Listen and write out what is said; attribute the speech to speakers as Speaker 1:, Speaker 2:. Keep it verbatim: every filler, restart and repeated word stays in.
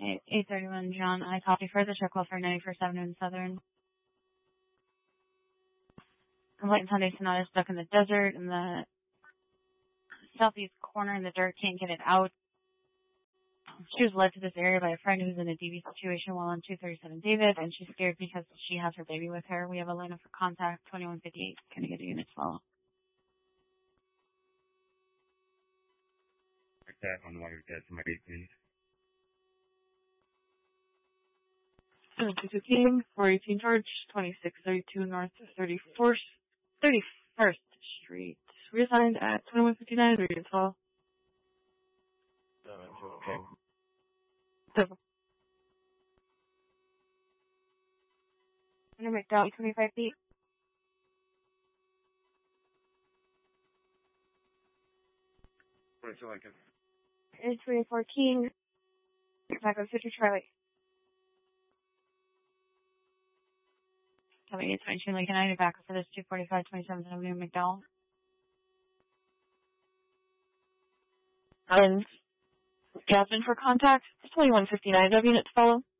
Speaker 1: eight thirty-one, John. I copy further check welfare ninety-first Avenue and Southern. Complaint Sunday Sonata is stuck in the desert in the southeast corner in the dirt, can't get it out. She was led to this area by a friend who's in a D V situation while on two thirty-seven David, and she's scared because she has her baby with her. We have a line up for contact, twenty-one fifty-eight. Can I get a unit to follow?
Speaker 2: That on water dead to my gate, please.
Speaker 3: seventy-two King, four eighteen George, twenty-six thirty-two North thirty-fourth, thirty-first Street. Reassigned at twenty-one fifty-nine, ready to follow.
Speaker 2: seventy-two King.
Speaker 3: Seven.
Speaker 1: Under McDowell, twenty-five feet.
Speaker 2: twenty-two Lincoln.
Speaker 1: And twenty-four King. Back on Citrus Charlie. Coming in twenty-two Lincoln, I need back up for this two forty-five twenty-seventh Avenue McDowell.
Speaker 3: And Jasmine for contact, twenty-one fifty-nine, do I have unit to follow?